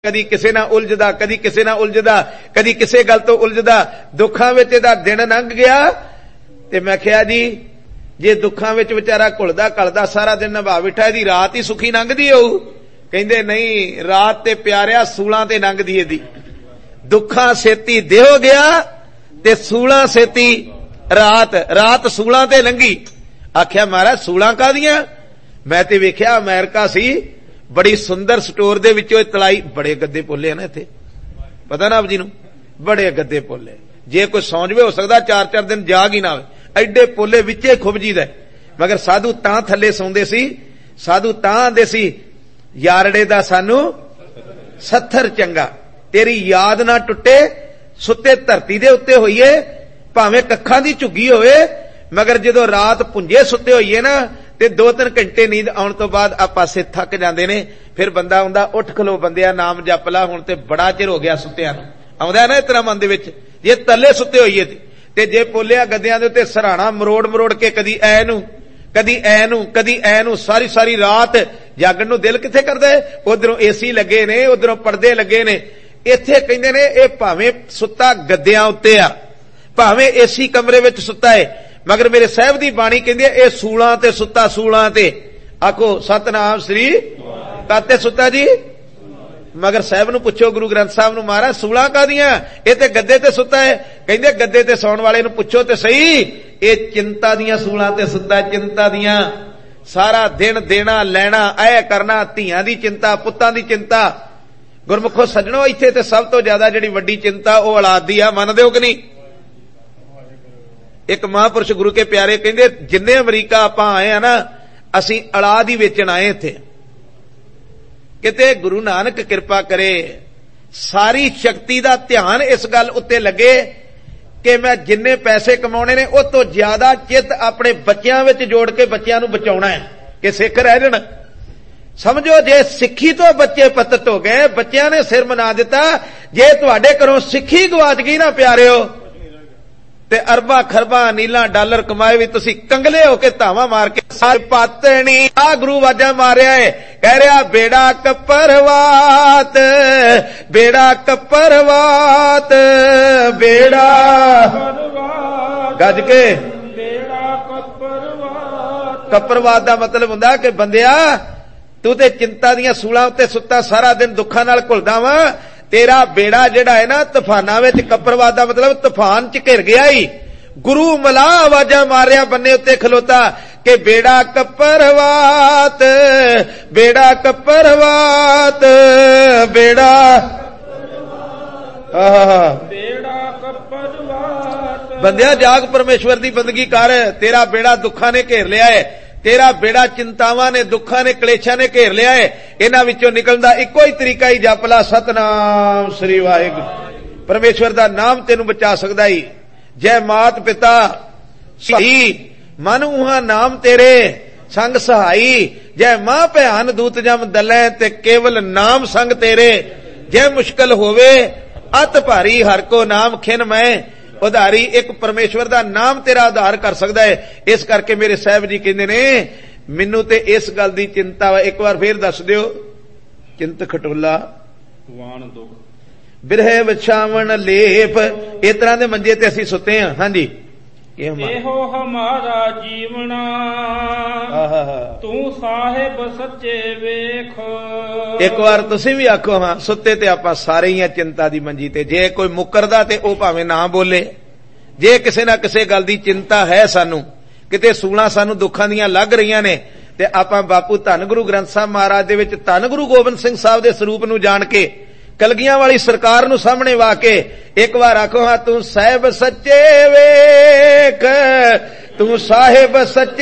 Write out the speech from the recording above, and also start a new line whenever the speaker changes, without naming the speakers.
कदी किसे नाल उलझदा, कदी किसे नाल उलझदा, कदी किसे गल तो उलझदा। दुखां विच इहदा दिन लंघ गया ते मैं आखिया जी जे दुखां विच विचारा घुलदा घलदा सारा दिन नभा बैठा, इहदी रात ही सुखी लंघदी होऊ। कहंदे नहीं, रात ते प्यारिया सूलां ते लंघदी इहदी। दुखां सेती देहो गया ते सूलां सेती रात, रात सूलां ते लंघी। आखिया महाराज सूलां कादियां? मैं ते वेख्या अमेरिका सी, बड़ी सुंदर स्टोर दे विचों तलाई, बड़े गद्दे पोले ना इत्थे, पता ना आप जी नूं, बड़े गद्दे पोले। जे कोई सौ जवे हो सकदा 4-4 दिन जाग ही ना आवे, एडे पोले विचे खुब जीदा। मगर साधु तां थल्ले सौंदे सी, साधु तां आंदे सी यारड़े दा सानू सत्थर चंगा, तेरी याद ना टुटे, सुत्ते धरती दे उत्ते होईए, भावें कखां दी झुग्गी होवे, मगर जदों रात पुंजे सुत्ते होईए ना ते 2-3 घंटे नींद आउण तो बाद आ पासे थक जांदे ने। फिर बंदा आउंदा, उठ खलो बंदिया नाम जप ला, हुण ते बड़ा चिर हो गया सुत्तिया नूं। आउंदा ना इतना मन दे विच, जे तले सुत्ते होईए ते जे पोलिया गद्दियां दे उत्ते सराणा मरोड़ मरोड़ के कदी ऐ नूं कदी ऐ नूं कदी ऐ नूं, सारी सारी रात जागण नूं दिल किथे करदा है। उधरों एसी लगे ने, उधरों पर्दे लगे ने। इत्थे कहंदे ने इह भावें सुत्ता गद्दियां उत्ते आ, भावें एसी कमरे विच सुत्ता है, मगर मेरे साहब दी बाणी कहंदी है इह सूलां ते सुत्ता, सूलां ते। आखो सतनाम श्री काते सुत्ता जी। मगर साहब नूं पुछो, गुरु ग्रंथ साहब नूं, महाराज सूलां कादियां? इह ते गद्दे ते सुत्ता है। कहंदे गद्दे ते सौण वाले नूं पुछो ते सही, इह चिंता दियां सूलां ते सुत्ता, चिंता दियां। सारा दिन देना लैना, ऐ करना, धीआं दी चिंता, पुत्तां दी चिंता। गुरमुखो सज्जणो, इत्थे ते सब तो ज्यादा जिहड़ी वड्डी चिंता ओह औलाद दी आ, मनदे हो कि नहीं? एक महापुरुष गुरु के प्यारे कहंदे जिन्ने अमरीका आपां आए हैं ना, असीं औलाद ही वेचण आए इत्थे। किते गुरु नानक किरपा करे, सारी शक्ति दा ध्यान इस गल उत्ते लगे कि मैं जिन्ने पैसे कमाउणे ने उह तो ज्यादा चित अपने बच्चियां विच जोड़ के बच्चियां नूं बचाउणा है कि सिख रह जाण। समझो जे सिੱਖੀ तो बच्चे पतत हो गए, बच्चियां ने सिर मना दिता। जे तुहाडे घरों सिੱਖੀ गवाच गई ना प्यारिओ, ते अरबा खरबा नीला डॉलर कमाए भी तुसी कंगले होके धावा मार के सारे पातनी। आ गुरु वाजा मारिया है, कह रहा बेड़ा कपरवात, बेड़ा कपरवात, बेड़ा गज के बेड़ा कपरवात। कपरवात दा मतलब हुंदा कि बंदिया तू ते चिंता दियां सूलां उत्ते सुत्ता सारा दिन दुखां नाल घुलदा वा, तेरा बेड़ा जेड़ा है ना तूफाना विच, कपरवाद दा मतलब तूफान च घिर गया ही। गुरु मला आवाजा मारिया बन्ने उत्ते खलोता कि बेड़ा कपरवात, बेड़ा कपरवात, बेड़ा बेड़ा कपरवात। बंदिया जाग परमेश्वर दी बंदगी कर, तेरा बेड़ा दुखां ने घेर लिया है, तेरा बेड़ा चिंतावां ने, दुखां ने, कलेशां ने घेर लिया है। इन्हां विचों निकलण दा इक्को ही तरीका ही जप ला, सतनाम श्री वाहिगुरू। परमेश्वर दा नाम तेनू बचा सकदा ही। जय मात पिता सही मन उहां नाम तेरे संग सहाई, जय मां भैन दूत जम दलै ते केवल नाम संग तेरे। जय मुश्किल होवे अत भारी हर को नाम खिन मैं उधारी। एक परमेश्वर दा नाम तेरा आधार कर सकदा है। इस करके मेरे साहब जी कहंदे ने मैनू ते इस गल दी चिंता वा, एक बार फिर दस दिओ। चिंत खटोला वाण दुख बिरहे विछावण लेप, इस तरह दे मंजे ते असीं सुते हां। हां जी, एहो हमारा जीवना तू साहिब सच्चे वेख। एक बार तुसीं भी आखो हां, सुते ते आपां सारे ही चिंता दी मंजी ते। जे कोई मुकरदा ते ओह भावें ना बोले, जे किसे ना किसे गल दी चिंता है सानू, किते सूलां सानू दुखां दियां लग रहीआं ने, ते आपां बापू धन गुरु ग्रंथ साहब महाराज दे विच धन गुरु गोबिंद सिंह साहब दे स्वरूप नूं जाण के, कलगियां वाली सरकार नूं सामने वा के एक बार आखो हां, तू साहिब सच्चे वेख, तू साहिब सच्चे